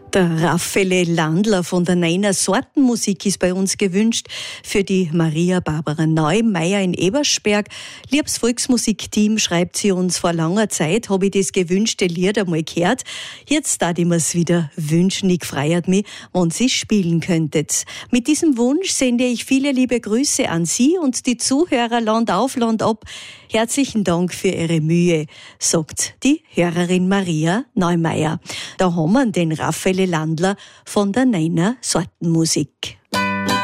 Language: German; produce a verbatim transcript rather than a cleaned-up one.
Der Raffaele Landler von der Neiner Sortenmusik ist bei uns gewünscht für die Maria Barbara Neumeier in Ebersberg. Liebes Volksmusikteam, schreibt sie uns, vor langer Zeit habe ich das gewünschte Lied einmal gehört. Jetzt darf ich mir's wieder wünschen. Ich freiert mich, wenn Sie spielen könntet. Mit diesem Wunsch sende ich viele liebe Grüße an Sie und die Zuhörer Land auf, Land ab. Herzlichen Dank für Ihre Mühe, sagt die Hörerin Maria Neumeier. Da haben wir den Raffaele Landler von der Neiner Sortenmusik.